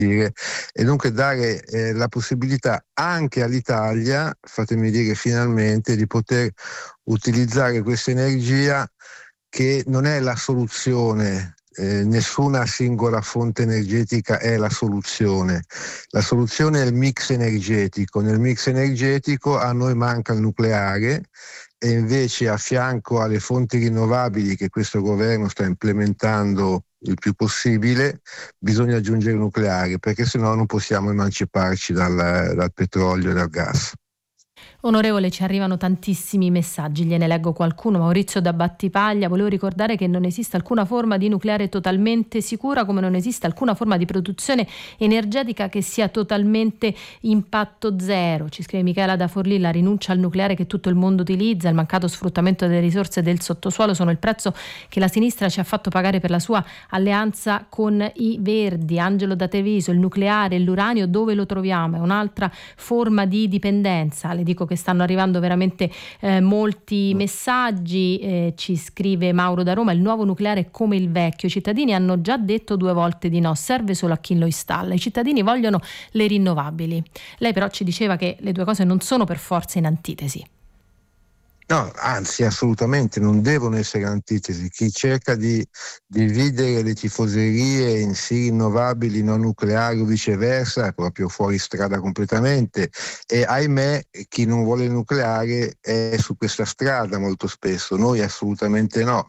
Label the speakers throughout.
Speaker 1: e dunque dare la possibilità anche all'Italia, fatemi dire finalmente, di poter utilizzare questa energia che non è la soluzione. Nessuna singola fonte energetica è la soluzione. La soluzione è il mix energetico. Nel mix energetico a noi manca il nucleare e invece a fianco alle fonti rinnovabili che questo governo sta implementando il più possibile bisogna aggiungere il nucleare, perché sennò non possiamo emanciparci dal petrolio e dal gas.
Speaker 2: Onorevole, ci arrivano tantissimi messaggi, gliene leggo qualcuno. Maurizio da Battipaglia: volevo ricordare che non esiste alcuna forma di nucleare totalmente sicura, come non esiste alcuna forma di produzione energetica che sia totalmente impatto zero. Ci scrive Michela da Forlì: la rinuncia al nucleare che tutto il mondo utilizza, il mancato sfruttamento delle risorse del sottosuolo sono il prezzo che la sinistra ci ha fatto pagare per la sua alleanza con i Verdi. Angelo da Treviso: il nucleare e l'uranio dove lo troviamo? È un'altra forma di dipendenza. Le dico che stanno arrivando veramente molti messaggi. Ci scrive Mauro da Roma: il nuovo nucleare è come il vecchio, i cittadini hanno già detto 2 volte di no, serve solo a chi lo installa, i cittadini vogliono le rinnovabili. Lei però ci diceva che le due cose non sono per forza in antitesi.
Speaker 1: No, anzi, assolutamente non devono essere antitesi. Chi cerca di dividere le tifoserie in sì rinnovabili, non nucleari o viceversa è proprio fuori strada completamente, e ahimè chi non vuole il nucleare è su questa strada molto spesso. Noi assolutamente no.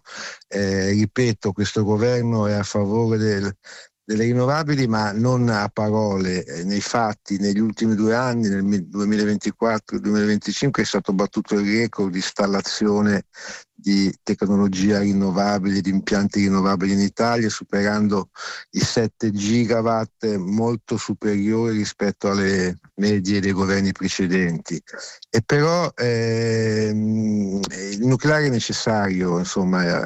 Speaker 1: Ripeto, questo governo è a favore delle rinnovabili, ma non a parole. Nei fatti negli ultimi 2 anni, nel 2024 e 2025, è stato battuto il record di installazione di tecnologia rinnovabile, di impianti rinnovabili in Italia, superando i 7 gigawatt, molto superiori rispetto alle medie dei governi precedenti. E però il nucleare è necessario, insomma.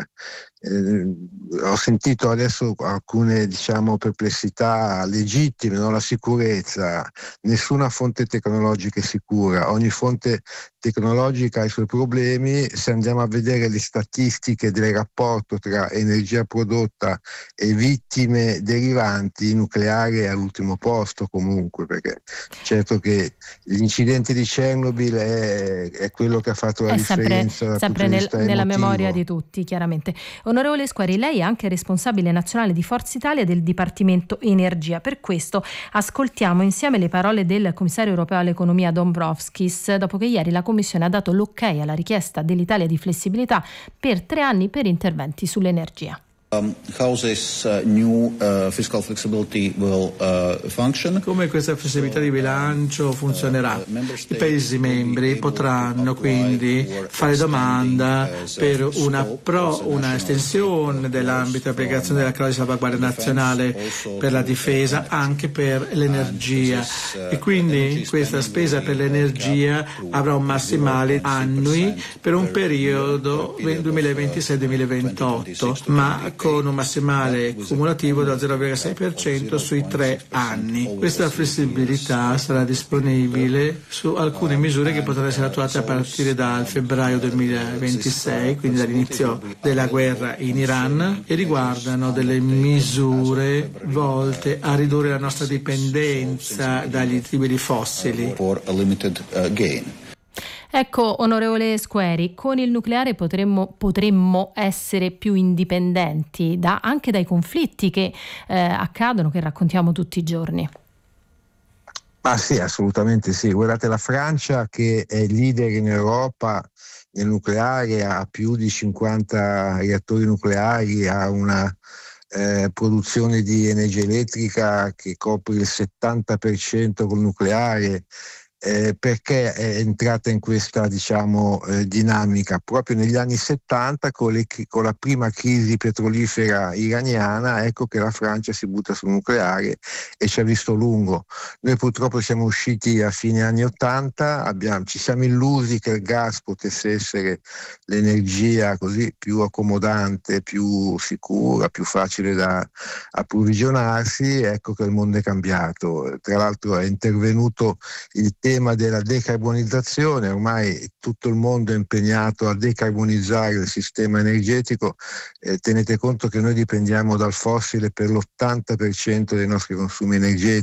Speaker 1: Ho sentito adesso alcune perplessità legittime, no? La sicurezza, nessuna fonte tecnologica è sicura, ogni fonte tecnologica ha i suoi problemi. Se andiamo a vedere le statistiche del rapporto tra energia prodotta e vittime derivanti, il nucleare è all'ultimo posto comunque, perché certo che l'incidente di Chernobyl è quello che ha fatto la differenza
Speaker 2: sempre nella memoria di tutti, chiaramente. Onorevole Squeri, lei è anche responsabile nazionale di Forza Italia del Dipartimento Energia. Per questo ascoltiamo insieme le parole del commissario europeo all'economia Dombrovskis, dopo che ieri la Commissione ha dato l'ok alla richiesta dell'Italia di flessibilità per 3 anni per interventi sull'energia.
Speaker 3: How this new fiscal flexibility will function.
Speaker 4: Come questa flessibilità di bilancio funzionerà? I Paesi membri potranno quindi fare domanda per una estensione dell'ambito di applicazione della clausola di salvaguardia nazionale per la difesa anche per l'energia, e quindi questa spesa per l'energia avrà un massimale annui per un periodo 2026-2028, ma con un massimale cumulativo da 0,6% sui 3 anni. Questa flessibilità sarà disponibile su alcune misure che potranno essere attuate a partire dal febbraio 2026, quindi dall'inizio della guerra in Iran, e riguardano delle misure volte a ridurre la nostra dipendenza dagli combustibili fossili.
Speaker 2: Ecco, onorevole Squeri, con il nucleare potremmo essere più indipendenti anche dai conflitti che accadono, che raccontiamo tutti i giorni.
Speaker 1: Ma sì, assolutamente sì. Guardate, la Francia, che è leader in Europa nel nucleare, ha più di 50 reattori nucleari, ha una produzione di energia elettrica che copre il 70% col nucleare. Perché è entrata in questa dinamica? Proprio negli anni 70 con la prima crisi petrolifera iraniana, ecco che la Francia si butta sul nucleare e ci ha visto lungo. Noi purtroppo siamo usciti a fine anni 80, ci siamo illusi che il gas potesse essere l'energia così più accomodante, più sicura, più facile da approvvigionarsi. Ecco che il mondo è cambiato. Tra l'altro è intervenuto il tema della decarbonizzazione, ormai tutto il mondo è impegnato a decarbonizzare il sistema energetico. Tenete conto che noi dipendiamo dal fossile per l'80% dei nostri consumi energetici.